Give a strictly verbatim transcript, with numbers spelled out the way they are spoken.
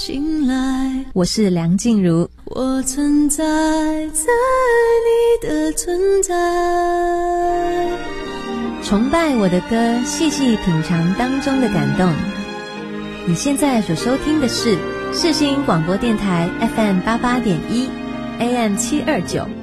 醒来， 我是梁静茹， 我存在在你的存在， 崇拜我的歌，细细品尝当中的感动。你现在所收听的是世新广播电台 F M 八八点一 A M 七二九。